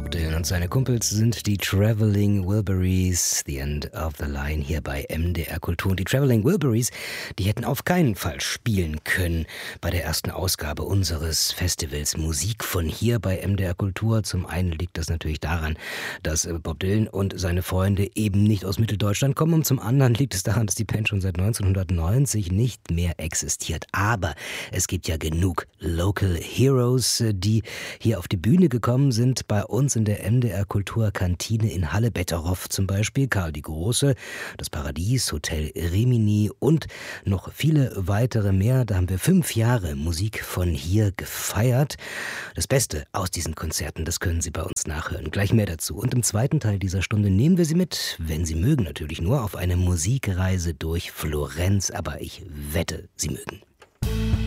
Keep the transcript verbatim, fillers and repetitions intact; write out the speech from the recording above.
Bob Dylan und seine Kumpels sind die Traveling Wilburys, The End of the Line hier bei M D R Kultur. Und die Traveling Wilburys, die hätten auf keinen Fall spielen können bei der ersten Ausgabe unseres Festivals Musik von hier bei M D R Kultur. Zum einen liegt das natürlich daran, dass Bob Dylan und seine Freunde eben nicht aus Mitteldeutschland kommen, und zum anderen liegt es daran, dass die Band schon seit neunzehnhundertneunzig nicht mehr existiert. Aber es gibt ja genug Local Heroes, die hier auf die Bühne gekommen sind, bei uns in der M D R Kultur Kantine in Halle. Betteroff zum Beispiel, Karl die Große, das Paradies, Hotel Rimini und noch viele weitere mehr. Da haben wir fünf Jahre Musik von hier gefeiert. Das Beste aus diesen Konzerten, das können Sie bei uns nachhören. Gleich mehr dazu. Und im zweiten Teil dieser Stunde nehmen wir Sie mit, wenn Sie mögen natürlich nur, auf eine Musikreise durch Florenz. Aber ich wette, Sie mögen.